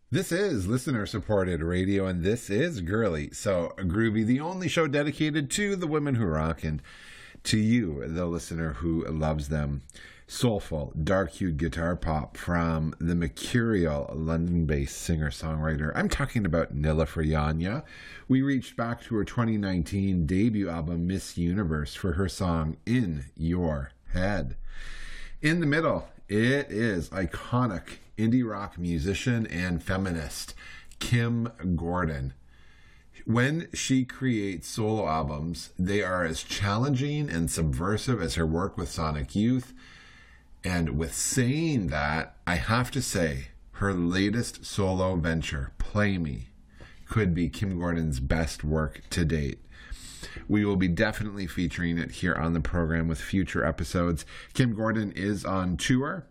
This is listener-supported radio, and this is Girly So Groovy, the only show dedicated to the women who rock and to you, the listener who loves them. Soulful, dark-hued guitar pop from the mercurial London-based singer-songwriter. I'm talking about Nilüfer Yanya. We reached back to her 2019 debut album, Miss Universe, for her song In Your Head. In the middle, it is iconic indie rock musician and feminist Kim Gordon. When she creates solo albums, they are as challenging and subversive as her work with Sonic Youth. And with saying that, I have to say, her latest solo venture, Play Me, could be Kim Gordon's best work to date. We will be definitely featuring it here on the program with future episodes. Kim Gordon is on tour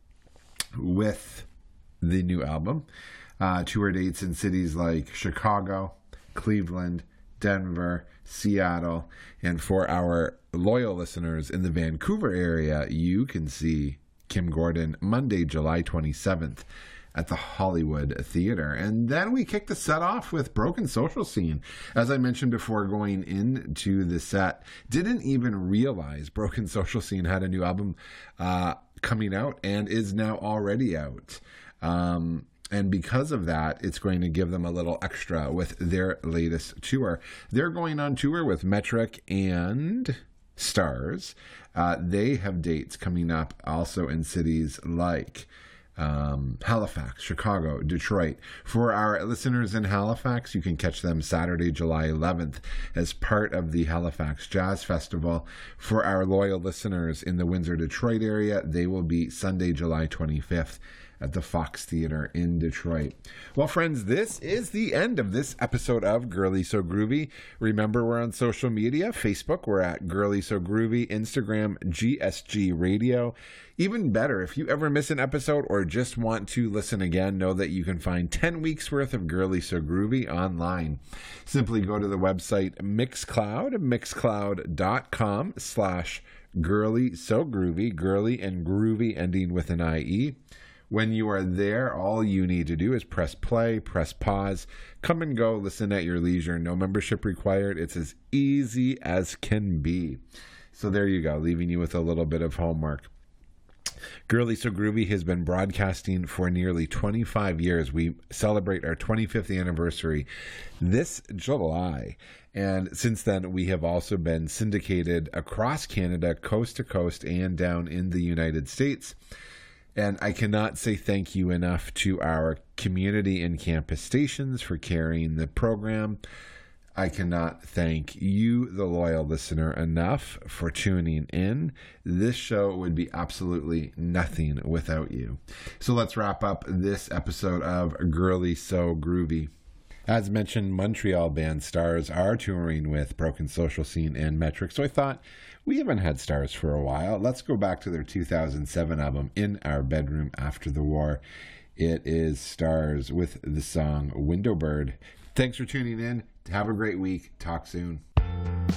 with the new album. Tour dates in cities like Chicago, Cleveland, Denver, Seattle, and for our loyal listeners in the Vancouver area, you can see Kim Gordon Monday, July 27th at the Hollywood Theater. And then we kick the set off with Broken Social Scene. As I mentioned before going into the set, didn't even realize Broken Social Scene had a new album coming out and is now already out. And because of that, it's going to give them a little extra with their latest tour. They're going on tour with Metric and Stars. They have dates coming up also in cities like Halifax, Chicago, Detroit. For our listeners in Halifax, you can catch them Saturday, July 11th as part of the Halifax Jazz Festival. For our loyal listeners in the Windsor, Detroit area, they will be Sunday, July 25th at the Fox Theater in Detroit. Well, friends, this is the end of this episode of Girly So Groovy. Remember, we're on social media. Facebook, we're at Girly So Groovy. Instagram, GSG Radio. Even better, if you ever miss an episode or just want to listen again, know that you can find 10 weeks worth of Girly So Groovy online. Simply go to the website Mixcloud, mixcloud.com/Girly So Groovy, girly and groovy ending with an IE. When you are there, all you need to do is press play, press pause, come and go, listen at your leisure. No membership required. It's as easy as can be. So there you go, leaving you with a little bit of homework. Girly So Groovy has been broadcasting for nearly 25 years. We celebrate our 25th anniversary this July. And since then, we have also been syndicated across Canada, coast to coast, and down in the United States. And I cannot say thank you enough to our community and campus stations for carrying the program. I cannot thank you, the loyal listener, enough for tuning in. This show would be absolutely nothing without you. So let's wrap up this episode of Girly So Groovy. As mentioned, Montreal band Stars are touring with Broken Social Scene and Metric. So I thought, we haven't had Stars for a while. Let's go back to their 2007 album, In Our Bedroom After the War. It is Stars with the song Window Bird. Thanks for tuning in. Have a great week. Talk soon.